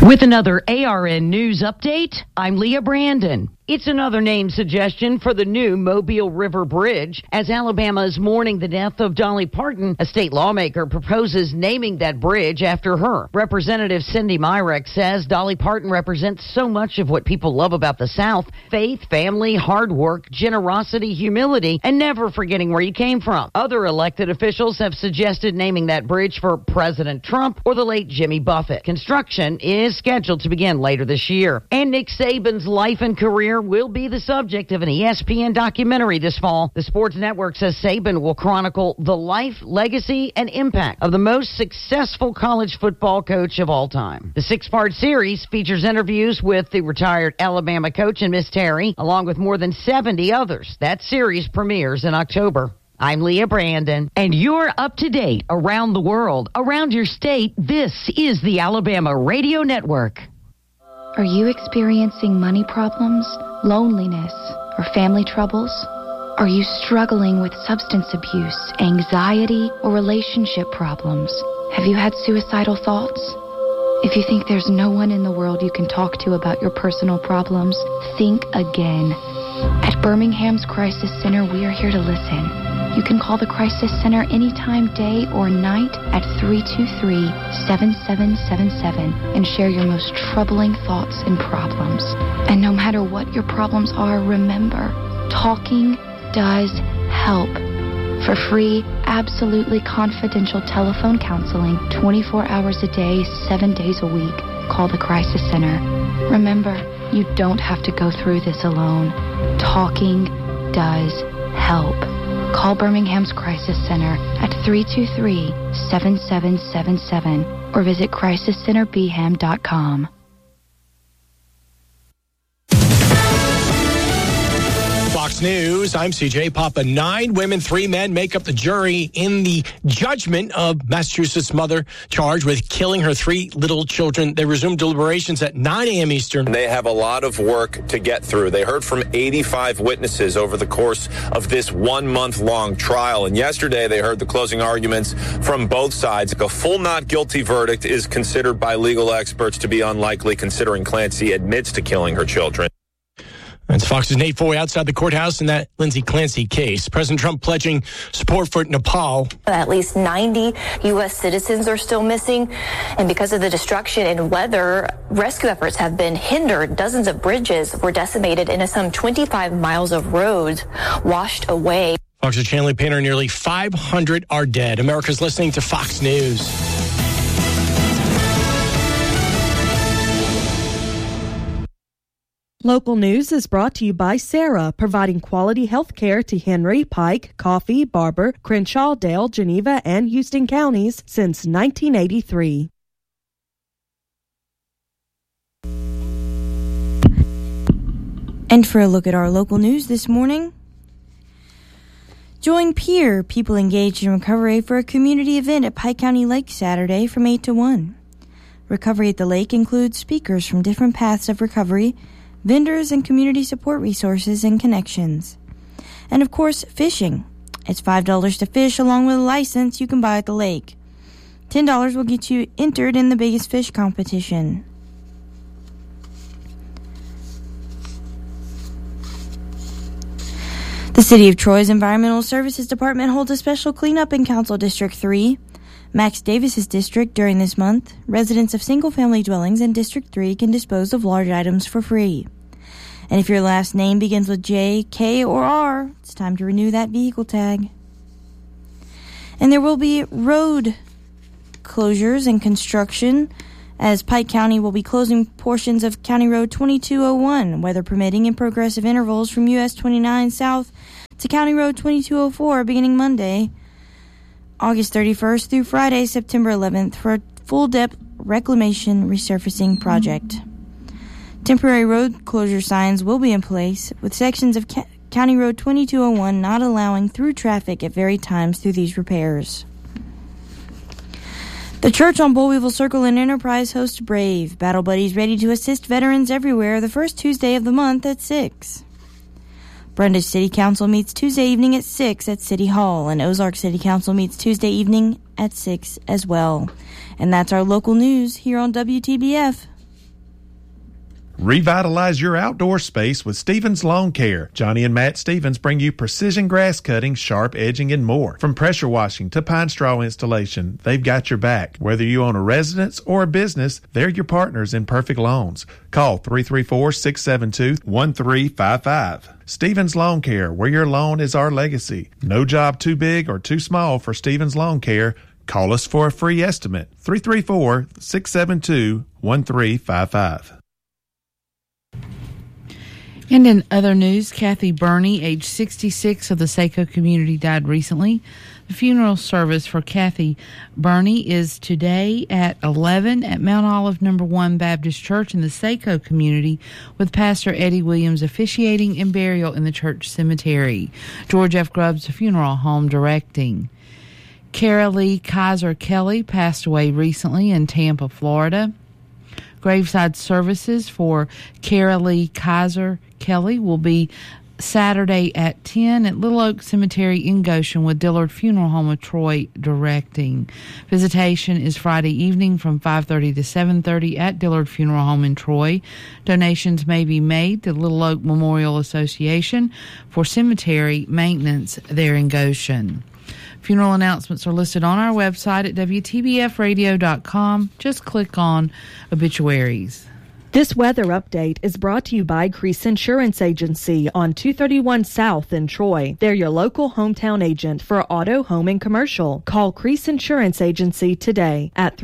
With another ARN News update, I'm Leah Brandon. It's another name suggestion for the new Mobile River Bridge. As Alabama is mourning the death of Dolly Parton, a state lawmaker proposes naming that bridge after her. Representative Cindy Myrick says Dolly Parton represents so much of what people love about the South: faith, family, hard work, generosity, humility, and never forgetting where you came from. Other elected officials have suggested naming that bridge for President Trump or the late Jimmy Buffett. Construction is scheduled to begin later this year. And Nick Saban's life and career will be the subject of an ESPN documentary this fall. The Sports Network says Saban will chronicle the life, legacy, and impact of the most successful college football coach of all time. The 6-part series features interviews with the retired Alabama coach and Miss Terry, along with more than 70 others. That series premieres in October. I'm Leah Brandon, and you're up to date around the world, around your state. This is the Alabama Radio Network. Are you experiencing money problems, loneliness, or family troubles? Are you struggling with substance abuse, anxiety, or relationship problems? Have you had suicidal thoughts? If you think there's no one in the world you can talk to about your personal problems, think again. At Birmingham's Crisis Center, we are here to listen. You can call the Crisis Center anytime, day or night, at 323-7777 and share your most troubling thoughts and problems. And no matter what your problems are, remember, talking does help. For free, absolutely confidential telephone counseling, 24 hours a day, 7 days a week. Call the Crisis Center. Remember, you don't have to go through this alone. Talking does help. Call Birmingham's Crisis Center at 323-7777 or visit crisiscenterbham.com. Fox News, I'm CJ Papa. 9 women, 3 men make up the jury in the judgment of Massachusetts mother charged with killing her 3 little children. They resumed deliberations at 9 a.m. Eastern. They have a lot of work to get through. They heard from 85 witnesses over the course of this 1-month-long trial. And yesterday they heard the closing arguments from both sides. A full not guilty verdict is considered by legal experts to be unlikely, considering Clancy admits to killing her children. That's Fox's Nate Foy outside the courthouse in that Lindsay Clancy case. President Trump pledging support for Nepal. At least 90 U.S. citizens are still missing. And because of the destruction and weather, rescue efforts have been hindered. Dozens of bridges were decimated and some 25 miles of roads washed away. Fox's Chanley Painter, nearly 500 are dead. America's listening to Fox News. Local news is brought to you by Sarah, providing quality health care to Henry, Pike, Coffee, Barber, Crenshaw, Dale, Geneva, and Houston counties since 1983. And for a look at our local news this morning, join PEER, people engaged in recovery, for a community event at Pike County Lake Saturday from 8 to 1. Recovery at the lake includes speakers from different paths of recovery, vendors, and community support resources and connections. And of course, fishing. It's $5 to fish along with a license you can buy at the lake. $10 will get you entered in the biggest fish competition. The City of Troy's Environmental Services Department holds a special cleanup in Council District 3, Max Davis's district, during this month. Residents of single-family dwellings in District 3 can dispose of large items for free. And if your last name begins with J, K, or R, it's time to renew that vehicle tag. And there will be road closures and construction, as Pike County will be closing portions of County Road 2201, weather permitting, in progressive intervals from US 29 south to County Road 2204 beginning Monday, August 31st through Friday, September 11th, for a full-depth reclamation resurfacing project. Temporary road closure signs will be in place, with sections of County Road 2201 not allowing through traffic at varied times through these repairs. The church on Bullweevil Circle in Enterprise hosts Brave, Battle Buddies ready to assist veterans everywhere, the first Tuesday of the month at 6. Brundage City Council meets Tuesday evening at 6 at City Hall, and Ozark City Council meets Tuesday evening at 6 as well. And that's our local news here on WTBF. Revitalize your outdoor space with Stevens Lawn Care. Johnny and Matt Stevens bring you precision grass cutting, sharp edging, and more. From pressure washing to pine straw installation, they've got your back. Whether you own a residence or a business, they're your partners in perfect lawns. Call 334-672-1355. Stevens Lawn Care, where your lawn is our legacy. No job too big or too small for Stevens Lawn Care. Call us for a free estimate. 334-672-1355. And in other news, Kathy Burney, age 66, of the Saco community, died recently. The funeral service for Kathy Burney is today at 11 at Mount Olive No. 1 Baptist Church in the Saco community, with Pastor Eddie Williams officiating and burial in the church cemetery. George F. Grubbs Funeral Home directing. Cara Lee Kaiser Kelly passed away recently in Tampa, Florida. Graveside services for Cara Lee Kaiser Kelly will be Saturday at 10 at Little Oak Cemetery in Goshen, with Dillard Funeral Home of Troy directing. Visitation is Friday evening from 5:30 to 7:30 at Dillard Funeral Home in Troy. Donations may be made to Little Oak Memorial Association for cemetery maintenance there in Goshen. Funeral announcements are listed on our website at WTBFradio.com. Just click on obituaries. This weather update is brought to you by Crease Insurance Agency on 231 South in Troy. They're your local hometown agent for auto, home, and commercial. Call Crease Insurance Agency today at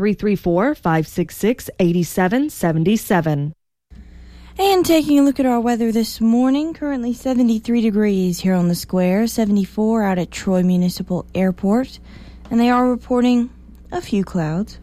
334-566-8777. And taking a look at our weather this morning, currently 73 degrees here on the square, 74 out at Troy Municipal Airport, and they are reporting a few clouds.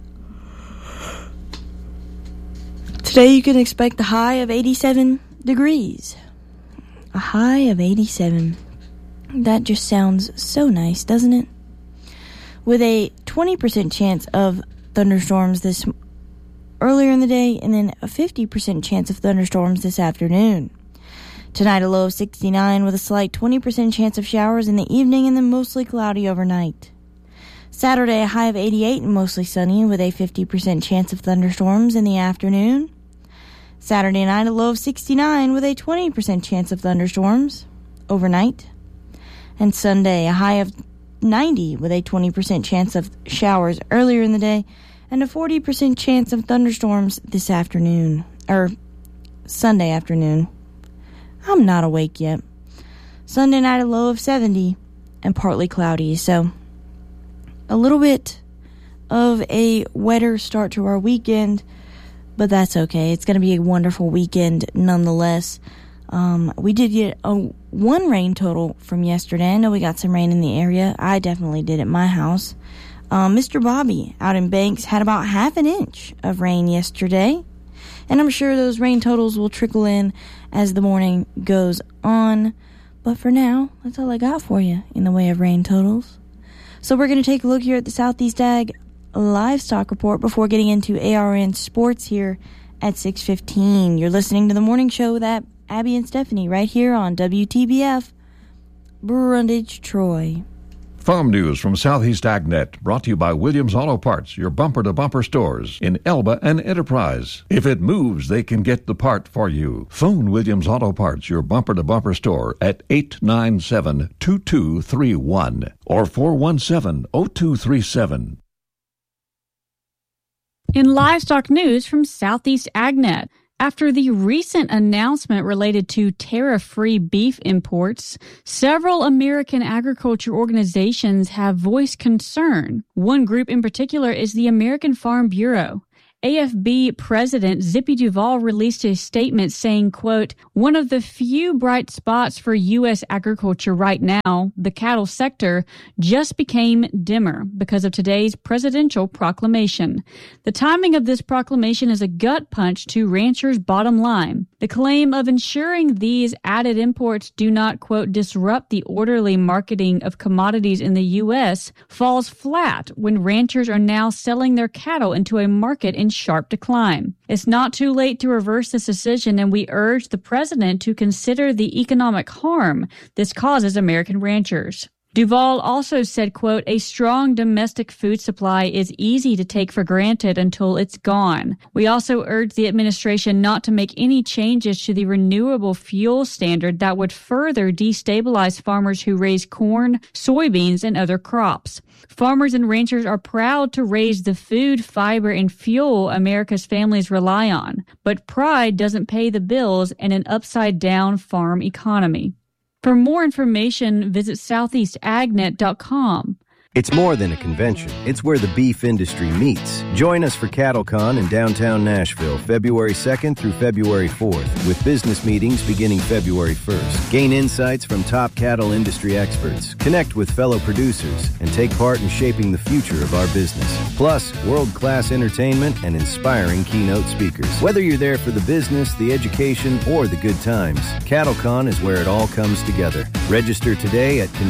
Today you can expect a high of 87 degrees. A high of 87. That just sounds so nice, doesn't it? With a 20% chance of thunderstorms earlier in the day, and then a 50% chance of thunderstorms this afternoon. Tonight, a low of 69 with a slight 20% chance of showers in the evening, and then mostly cloudy overnight. Saturday, a high of 88 and mostly sunny with a 50% chance of thunderstorms in the afternoon. Saturday night, a low of 69 with a 20% chance of thunderstorms overnight. And Sunday, a high of 90 with a 20% chance of showers earlier in the day, and a 40% chance of thunderstorms this afternoon, or Sunday afternoon. I'm not awake yet. Sunday night, a low of 70 and partly cloudy, so a little bit of a wetter start to our weekend, but that's okay. It's going to be a wonderful weekend nonetheless. We did get one rain total from yesterday. I know we got some rain in the area. I definitely did at my house. Mr. Bobby out in Banks had about half an inch of rain yesterday, and I'm sure those rain totals will trickle in as the morning goes on. But for now, that's all I got for you in the way of rain totals. So we're going to take a look here at the Southeast Ag Livestock Report before getting into ARN Sports here at 6:15. You're listening to the morning show with Abby and Stephanie right here on WTBF, Brundage, Troy. Farm news from Southeast AgNet, brought to you by Williams Auto Parts, your bumper-to-bumper stores in Elba and Enterprise. If it moves, they can get the part for you. Phone Williams Auto Parts, your bumper-to-bumper store, at 897-2231 or 417-0237. In livestock news from Southeast AgNet, after the recent announcement related to tariff-free beef imports, several American agriculture organizations have voiced concern. One group in particular is the American Farm Bureau. AFB President Zippy Duvall released a statement saying, quote, "One of the few bright spots for U.S. agriculture right now, the cattle sector, just became dimmer because of today's presidential proclamation. The timing of this proclamation is a gut punch to ranchers' bottom line. The claim of ensuring these added imports do not, quote, disrupt the orderly marketing of commodities in the U.S. falls flat when ranchers are now selling their cattle into a market in sharp decline. It's not too late to reverse this decision, and we urge the president to consider the economic harm this causes American ranchers." Duvall also said, quote, a strong domestic food supply is easy to take for granted until it's gone. We also urge the administration not to make any changes to the renewable fuel standard that would further destabilize farmers who raise corn, soybeans, and other crops. Farmers and ranchers are proud to raise the food, fiber, and fuel America's families rely on. But pride doesn't pay the bills in an upside-down farm economy. For more information, visit southeastagnet.com. It's more than a convention. It's where the beef industry meets. Join us for CattleCon in downtown Nashville, February 2nd through February 4th, with business meetings beginning February 1st. Gain insights from top cattle industry experts, connect with fellow producers, and take part in shaping the future of our business. Plus, world-class entertainment and inspiring keynote speakers. Whether you're there for the business, the education, or the good times, CattleCon is where it all comes together. Register today at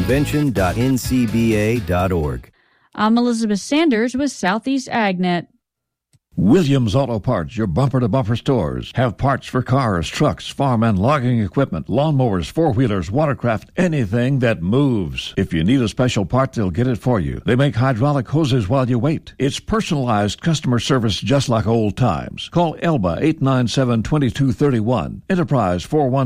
convention.ncba.org. I'm Elizabeth Sanders with Southeast AgNet. Williams Auto Parts, your bumper-to-bumper stores, have parts for cars, trucks, farm and logging equipment, lawnmowers, four-wheelers, watercraft, anything that moves. If you need a special part, they'll get it for you. They make hydraulic hoses while you wait. It's personalized customer service just like old times. Call Elba 897-2231, Enterprise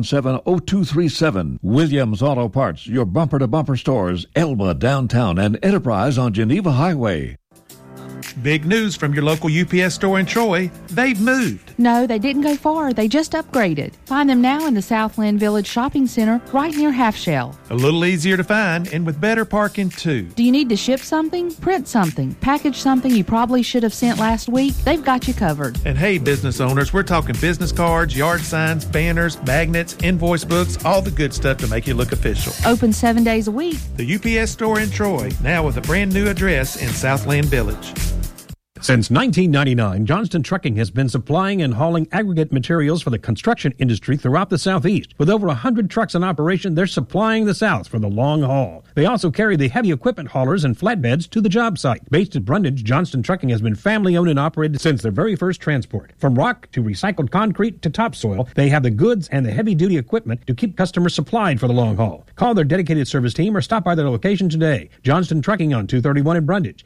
417-0237. Williams Auto Parts, your bumper-to-bumper stores, Elba downtown and Enterprise on Geneva Highway. Big news from your local UPS store in Troy. They've moved. No, they didn't go far. They just upgraded. Find them now in the Southland Village Shopping Center right near Half Shell. A little easier to find and with better parking, too. Do you need to ship something, print something, package something you probably should have sent last week? They've got you covered. And hey, business owners, we're talking business cards, yard signs, banners, magnets, invoice books, all the good stuff to make you look official. Open 7 days a week. The UPS store in Troy, now with a brand new address in Southland Village. Since 1999, Johnston Trucking has been supplying and hauling aggregate materials for the construction industry throughout the Southeast. With over 100 trucks in operation, they're supplying the South for the long haul. They also carry the heavy equipment haulers and flatbeds to the job site. Based at Brundage, Johnston Trucking has been family-owned and operated since their very first transport. From rock to recycled concrete to topsoil, they have the goods and the heavy-duty equipment to keep customers supplied for the long haul. Call their dedicated service team or stop by their location today. Johnston Trucking on 231 in Brundage,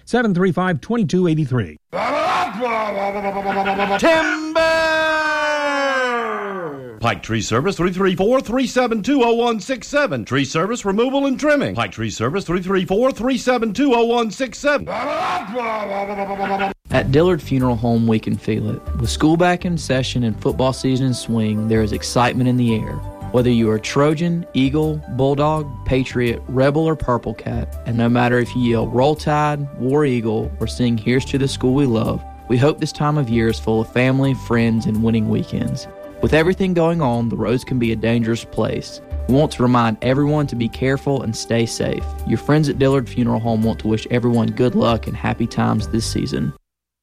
735-2283. Timber! Pike Tree Service 334-372-0167. Tree Service Removal and Trimming. Pike Tree Service 334-372-0167. At Dillard Funeral Home, we can feel it. With school back in session and football season in swing, there is excitement in the air. Whether you are Trojan, Eagle, Bulldog, Patriot, Rebel, or Purple Cat, and no matter if you yell Roll Tide, War Eagle, or sing Here's to the School We Love, we hope this time of year is full of family, friends, and winning weekends. With everything going on, the roads can be a dangerous place. We want to remind everyone to be careful and stay safe. Your friends at Dillard Funeral Home want to wish everyone good luck and happy times this season.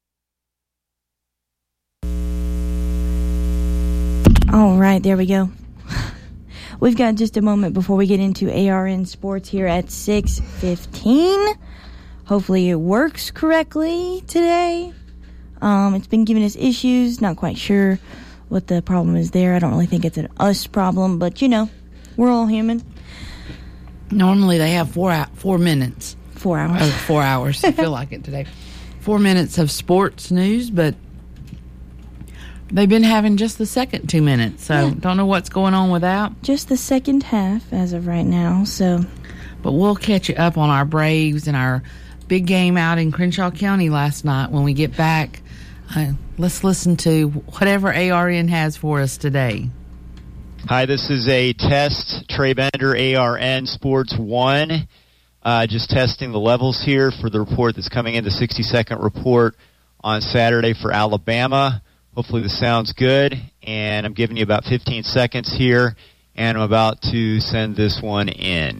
All right, there we go. We've got just a moment before we get into ARN Sports here at 6:15. Hopefully it works correctly today. It's been giving us issues. Not quite sure what the problem is there. I don't really think it's an us problem, but you know, we're all human. Normally they have 4 minutes. 4 hours. 4 hours. I feel like it today. 4 minutes of sports news, but they've been having just the second 2 minutes, so don't know what's going on with that. Just the second half as of right now, so. But we'll catch you up on our Braves and our big game out in Crenshaw County last night when we get back. Let's listen to whatever ARN has for us today. Hi, this is a test. Trey Bender, ARN Sports 1. Just testing the levels here for the report that's coming in, the 60-second report on Saturday for Alabama. Hopefully this sounds good, and I'm giving you about 15 seconds here, and I'm about to send this one in.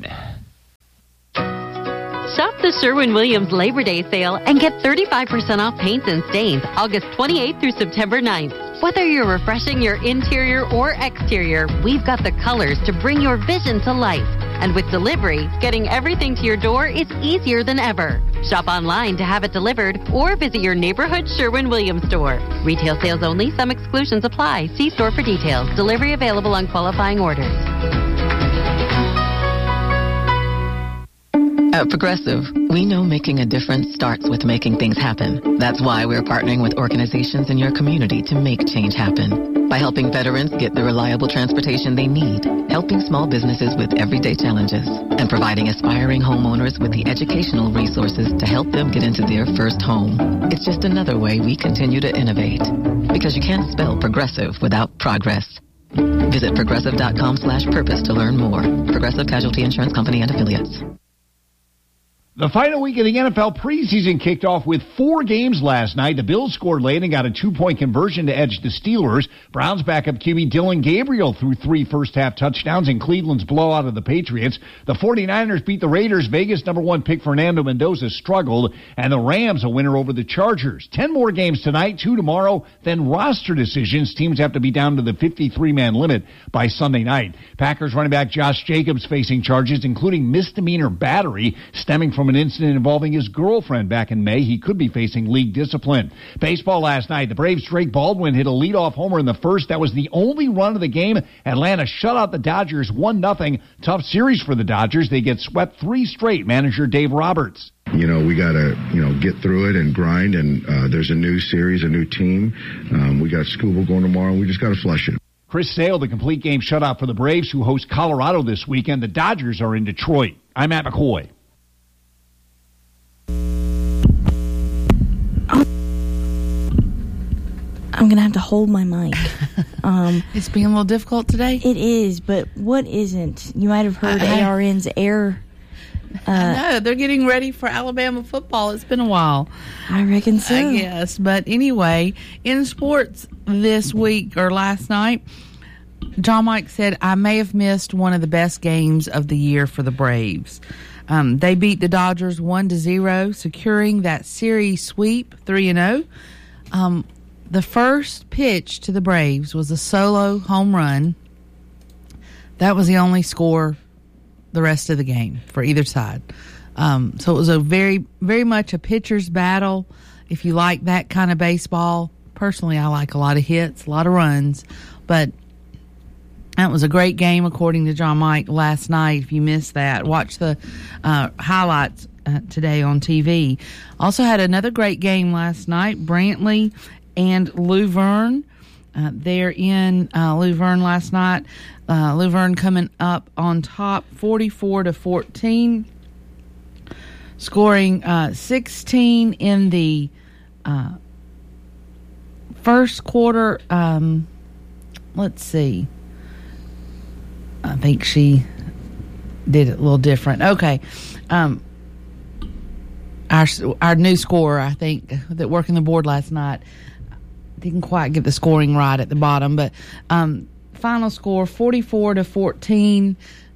Shop the Sherwin-Williams Labor Day sale and get 35% off paints and stains August 28th through September 9th. Whether you're refreshing your interior or exterior, we've got the colors to bring your vision to life. And with delivery, getting everything to your door is easier than ever. Shop online to have it delivered or visit your neighborhood Sherwin-Williams store. Retail sales only. Some exclusions apply. See store for details. Delivery available on qualifying orders. At Progressive, we know making a difference starts with making things happen. That's why we're partnering with organizations in your community to make change happen. By helping veterans get the reliable transportation they need, helping small businesses with everyday challenges, and providing aspiring homeowners with the educational resources to help them get into their first home. It's just another way we continue to innovate. Because you can't spell progressive without progress. Visit progressive.com/purpose to learn more. Progressive Casualty Insurance Company and Affiliates. The final week of the NFL preseason kicked off with 4 games last night. The Bills scored late and got a 2-point conversion to edge the Steelers. Browns backup QB Dylan Gabriel threw 3 first-half touchdowns in Cleveland's blowout of the Patriots. The 49ers beat the Raiders. Vegas #1 pick Fernando Mendoza struggled. And the Rams a winner over the Chargers. 10 more games tonight, 2 tomorrow. Then roster decisions. Teams have to be down to the 53-man limit by Sunday night. Packers running back Josh Jacobs facing charges, including misdemeanor battery stemming from an incident involving his girlfriend back in May. He could be facing league discipline. Baseball last night. The Braves' Drake Baldwin hit a leadoff homer in the first. That was the only run of the game. Atlanta shut out the Dodgers 1-0. Tough series for the Dodgers. They get swept 3 straight. Manager Dave Roberts. We got to, get through it and grind. And there's a new series, a new team. We got Scuba going tomorrow. We just got to flush it. Chris Sale, the complete game shutout for the Braves, who host Colorado this weekend. The Dodgers are in Detroit. I'm Matt McCoy. I'm going to have to hold my mic. It's being a little difficult today? It is, but what isn't? You might have heard ARN's air. I know. They're getting ready for Alabama football. It's been a while. I reckon so. I guess. But anyway, in sports this week or last night, John Mike said, I may have missed one of the best games of the year for the Braves. They beat the Dodgers 1-0, securing that series sweep 3-0. The first pitch to the Braves was a solo home run. That was the only score the rest of the game for either side. So it was a very, very much a pitcher's battle. If you like that kind of baseball, personally, I like a lot of hits, a lot of runs. But that was a great game, according to John Mike last night. If you missed that, watch the highlights today on TV. Also had another great game last night. Brantley and Luverne. They're in Luverne last night. Luverne coming up on top 44-14. Scoring 16 in the first quarter. Let's see. I think she did it a little different. Okay. Our new scorer, I think, that working the board last night, didn't quite get the scoring right at the bottom, but final score 44-14.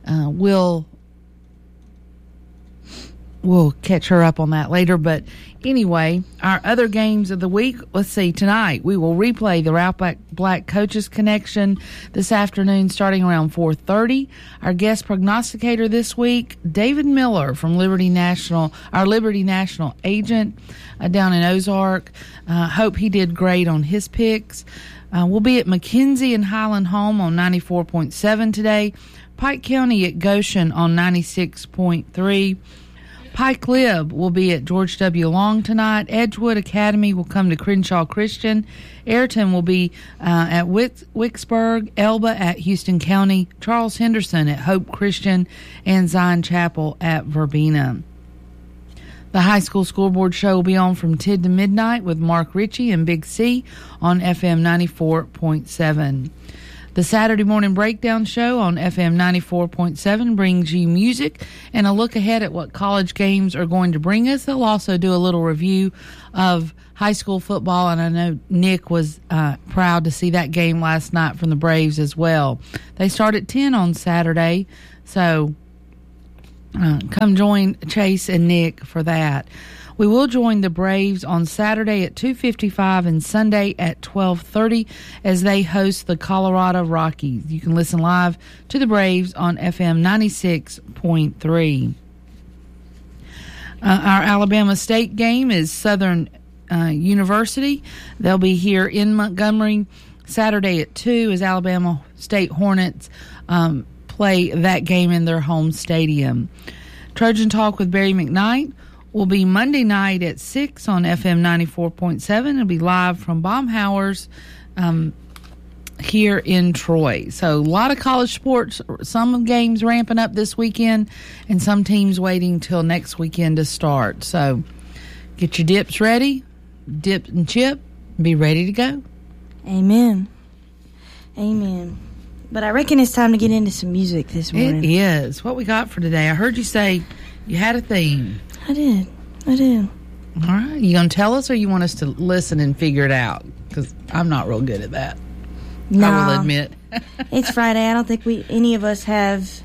We'll catch her up on that later. But anyway, our other games of the week, let's see, tonight we will replay the Ralph Black Coaches Connection this afternoon starting around 4:30. Our guest prognosticator this week, David Miller from Liberty National, our Liberty National agent down in Ozark. Hope he did great on his picks. We'll be at McKenzie and Highland Home on 94.7 today. Pike County at Goshen on 96.3. Pike Lib will be at George W. Long tonight. Edgewood Academy will come to Crenshaw Christian. Ayrton will be at Wicksburg. Elba at Houston County. Charles Henderson at Hope Christian. And Zion Chapel at Verbena. The high school scoreboard show will be on from 10 to midnight with Mark Ritchie and Big C on FM 94.7. The Saturday Morning Breakdown Show on FM 94.7 brings you music and a look ahead at what college games are going to bring us. They'll also do a little review of high school football, and I know Nick was proud to see that game last night from the Braves as well. They start at 10 on Saturday, so come join Chase and Nick for that. We will join the Braves on Saturday at 2:55 and Sunday at 12:30 as they host the Colorado Rockies. You can listen live to the Braves on FM 96.3. Our Alabama State game is Southern University. They'll be here in Montgomery Saturday at 2 as Alabama State Hornets play that game in their home stadium. Trojan Talk with Barry McKnight will be Monday night at 6 on FM 94.7. It'll be live from Baumhauer's here in Troy. So a lot of college sports, some games ramping up this weekend and some teams waiting till next weekend to start. So get your dips ready, dip and chip, and be ready to go. Amen. Amen. But I reckon it's time to get into some music this morning. It is. What we got for today? I heard you say you had a theme. I did. All right. You going to tell us or you want us to listen and figure it out? Because I'm not real good at that. No, I will admit. It's Friday. I don't think any of us have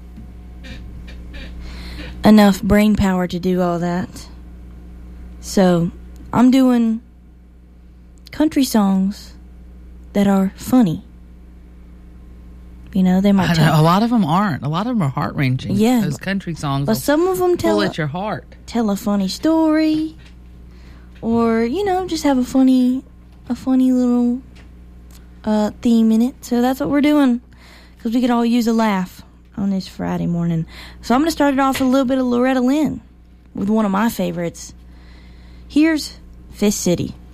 enough brain power to do all that. So I'm doing country songs that are funny. You know, they might a lot of them aren't. A lot of them are heart-wrenching. Yeah. Those country songs. But some of them pull at your heart. Tell a funny story. Or, you know, just have a funny little theme in it. So that's what we're doing. Because we could all use a laugh on this Friday morning. So I'm going to start it off with a little bit of Loretta Lynn with one of my favorites. Here's Fist City.